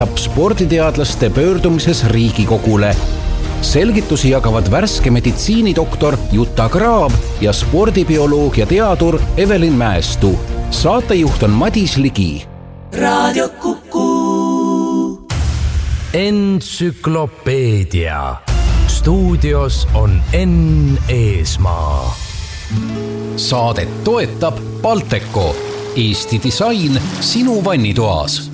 sporditeadlaste pöördumises Riigikogule. Selgitusi jagavad värske meditsiinidoktor Jutta Graab ja spordibioloogia teadur Evelin Mäestu. Saatejuht on Madis Ligi. Raadio Kuku. Entsüklopeedia. Stuudios on Enn Eesmaa. Saadet toetab Balteco. Eesti disain sinu vannitoas.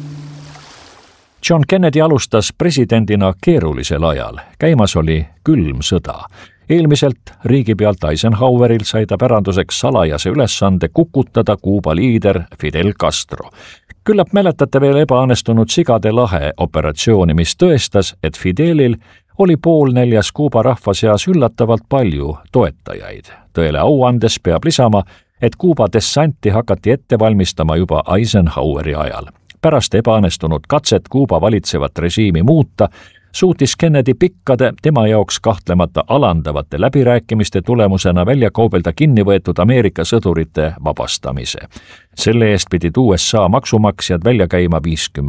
John Kennedy alustas presidendina keerulisel ajal. Käimas oli külm sõda. Eelmiselt riigipealt Eisenhoweril sai ta päranduseks salajase ülesande kukutada Kuuba liider Fidel Castro. Küllap mäletate veel ebaõnnestunud Sigade lahe operatsiooni, mis tõestas, et Fidelil oli poolnäljas Kuuba rahva seas üllatavalt palju toetajaid. Tõele au andes peab lisama, et Kuuba dessanti hakati ette valmistama juba Eisenhoweri ajal. Pärast ebaõnnestunud katset Kuuba valitsevat režiimi muuta, suutis Kennedy pikkade, tema jaoks kahtlemata alandavate läbirääkimiste tulemusena välja kaubelda kinni võetud Ameerika sõdurite vabastamise. Selle eest pidid USA maksumaksjad välja käima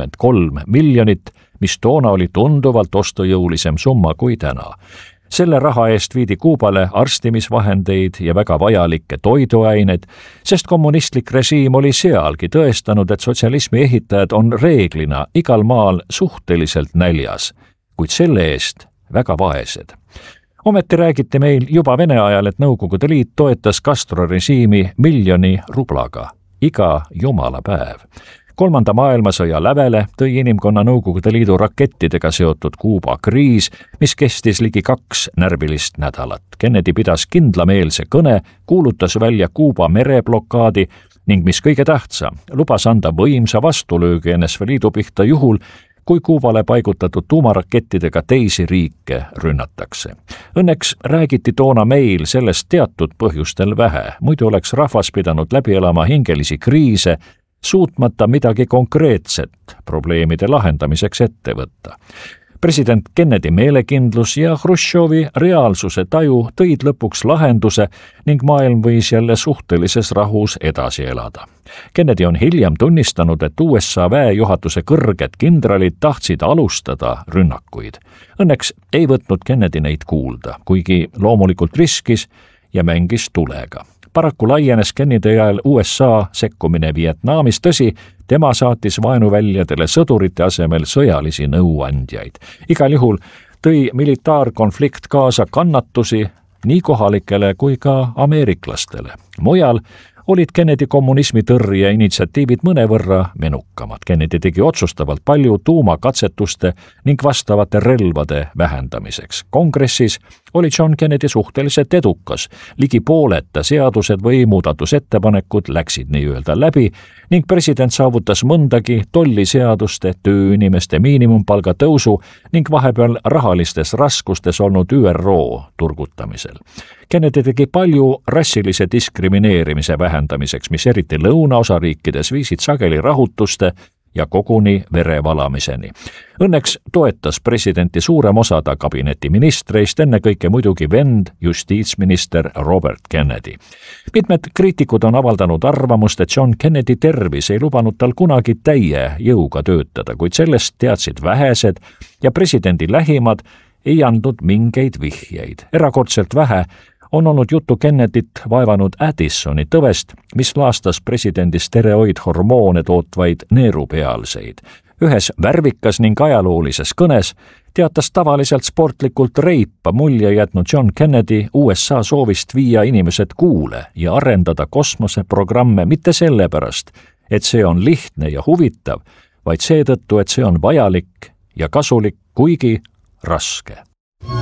53 miljonit, mis toona oli tunduvalt ostujõulisem summa kui täna. Selle raha eest viidi Kuubale arstimisvahendeid ja väga vajalikke toiduaineid, sest kommunistlik režiim oli sealgi tõestanud, et sotsialismi ehitajad on reeglina igal maal suhteliselt näljas, kuid selle eest väga vaesed. Ometi räägiti meil juba Vene ajal, et Nõukogude Liit toetas Castro režiimi 1 miljoni rublaga iga jumala päev. 3. maailmasõja lävele tõi inimkonna Nõukogude Liidu rakettidega seotud Kuuba kriis, mis kestis ligi 2 närvilist nädalat. Kennedy pidas kindlameelse kõne, kuulutas välja Kuuba mereblokaadi ning mis kõige tähtsam, lubas anda võimsa vastulöögi NSV Liidu pihta juhul, kui Kuubale paigutatud tuumarakettidega teisi riike rünnatakse. Õnneks räägiti toona meil sellest teatud põhjustel vähe, muidu oleks rahvas pidanud läbi elama hingelisi kriise, suutmata midagi konkreetset probleemide lahendamiseks ette võtta. President Kennedy meelekindlus ja Hruštšovi reaalsuse taju tõid lõpuks lahenduse ning maailm võis jälle suhtelises rahus edasi elada. Kennedy on hiljem tunnistanud, et USA väejuhatuse kõrged kindralid tahtsid alustada rünnakuid. Õnneks ei võtnud Kennedy neid kuulda, kuigi loomulikult riskis ja mängis tulega. Paraku laienes Kennedy ajal USA sekkumine Vietnamis, tõsi, tema saatis vaenuväljadele sõdurite asemel sõjalisi nõuandjaid. Igal juhul tõi militaarkonflikt kaasa kannatusi nii kohalikele kui ka ameeriklastele. Mujal olid Kennedy kommunismi tõrje initsiatiivid mõnevõrra menukamad. Kennedy tegi otsustavalt palju tuumakatsetuste ning vastavate relvade vähendamiseks. Kongressis oli John Kennedy suhteliselt edukas. Ligi pooleta seadused või muudatusettepanekud läksid nii-öelda läbi ning president saavutas mõndagi tolliseaduste, tööinimeste miinimumpalga tõusu ning vahepeal rahalistes raskustes olnud ÜRO turgutamisel. Kennedy tegi palju rassilise diskrimineerimise vähendamiseks, mis eriti lõunaosariikides viisid sageli rahutuste ja koguni verevalamiseni. Õnneks toetas presidenti suurem osa ta kabineti ministreist, ennekõike muidugi vend, justiitsminister Robert Kennedy. Mitmed kriitikud on avaldanud arvamust, et John Kennedy tervis ei lubanud tal kunagi täie jõuga töötada, kuid sellest teadsid vähesed ja presidendi lähimad ei andnud mingeid vihjeid. Erakordselt vähe on olnud juttu Kennedyt vaevanud Addisoni tõvest, mis laastas presidendi steroidhormoone tootvaid neerupealseid. Ühes värvikas ning ajaloolises kõnes teatas tavaliselt sportlikult reipa mulje jätnud John Kennedy USA soovist viia inimesed Kuule ja arendada kosmoseprogramme mitte sellepärast, et see on lihtne ja huvitav, vaid seetõttu, et see on vajalik ja kasulik, kuigi raske.